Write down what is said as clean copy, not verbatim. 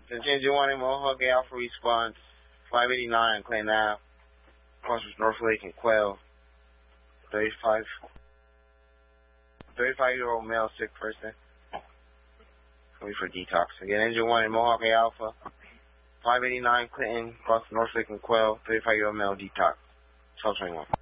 Since Engine 1 and Mohawk Alpha response, 589 Clinton Ave, across with North Lake and Quail, 35-year-old male sick person. Wait for detox. Again, Engine 1 and Mohawk Alpha, 589 Clinton, across North Lake and Quail, 35-year-old male detox. 1221.